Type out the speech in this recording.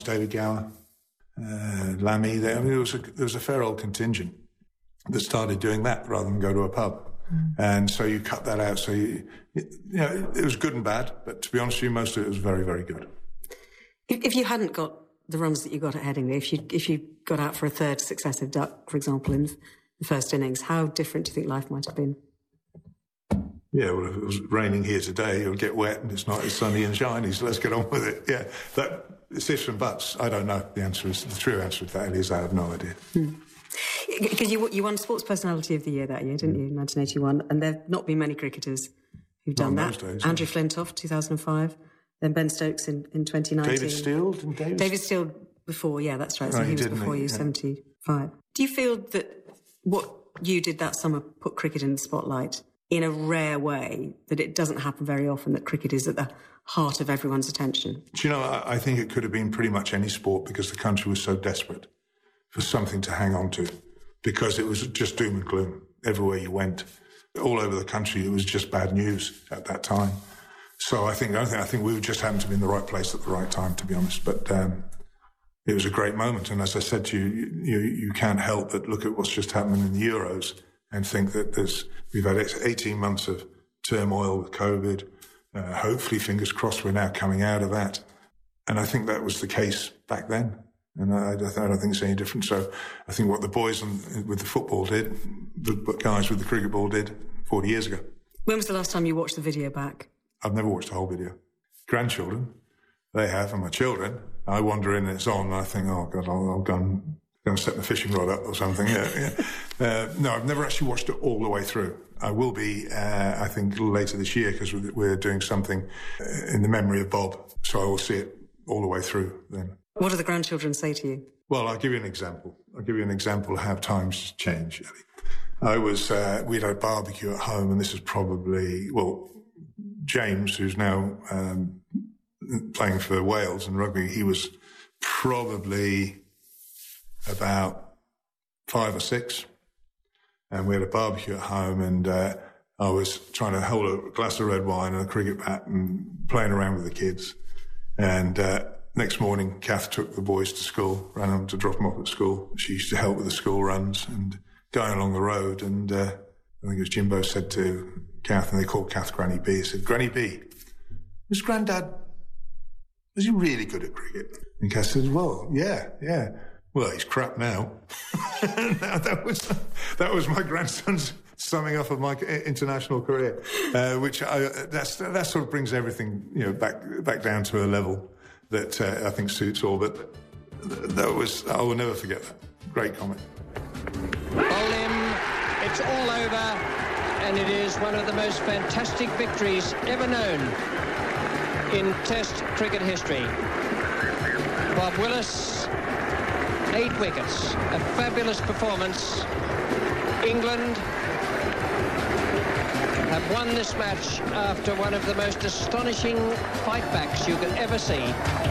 David Gower, Lammy. There was a fair old contingent that started doing that rather than go to a pub. And so you cut that out. So, it was good and bad, but to be honest with you, most of it was very, very good. If you hadn't got the runs that you got at Headingley, if you got out for a third successive duck, for example, in the first innings, how different do you think life might have been? Yeah, well, if it was raining here today, it'll get wet and it's not as sunny and shiny, so let's get on with it. Yeah, it's ifs and buts. I don't know. The true answer to that is I have no idea. Because you won Sports Personality of the Year that year, didn't you, in 1981? And there have not been many cricketers who've done that. Days, Andrew Flintoff, 2005. Then Ben Stokes in 2019. David Steele? David Steele before, yeah, that's right. So he was before you, 75. Do you feel that what you did that summer put cricket in the spotlight in a rare way, that it doesn't happen very often, that cricket is at the heart of everyone's attention? Do you know, I think it could have been pretty much any sport because the country was so desperate for something to hang on to, because it was just doom and gloom everywhere you went. All over the country, it was just bad news at that time. So I think we just happened to be in the right place at the right time, to be honest. But it was a great moment. And as I said to you, you can't help but look at what's just happened in the Euros and think that we've had 18 months of turmoil with COVID. Hopefully, fingers crossed, we're now coming out of that. And I think that was the case back then. And I don't think it's any different. So I think what the boys with the football did, the guys with the cricket ball did 40 years ago. When was the last time you watched the video back? I've never watched the whole video. Grandchildren, they have, and my children. I wander in and it's on and I think, oh, God, I'll go and set my fishing rod up or something. No, I've never actually watched it all the way through. I will be, I think, a little later this year because we're doing something in the memory of Bob. So I will see it all the way through then. What do the grandchildren say to you? Well, I'll give you an example. Of how times change, Ellie. We'd had a barbecue at home, and this is probably, James, who's now playing for Wales in rugby, he was probably about 5 or 6, and we had a barbecue at home, and I was trying to hold a glass of red wine and a cricket bat and playing around with the kids. And next morning, Kath took the boys to school, ran them to drop them off at school. She used to help with the school runs and going along the road. And I think it was Jimbo said to Kath, and they called Kath Granny B. He said, "Granny B, was he really good at cricket?" And Kath said, "Well, yeah. Well, he's crap now." that was my grandson's summing up of my international career, which that sort of brings everything back down to a level that I think suits all. But I will never forget that. Great comment. Bowl in, it's all over, and it is one of the most fantastic victories ever known in Test cricket history. Bob Willis, 8 wickets, a fabulous performance. England have won this match after one of the most astonishing fightbacks you could ever see.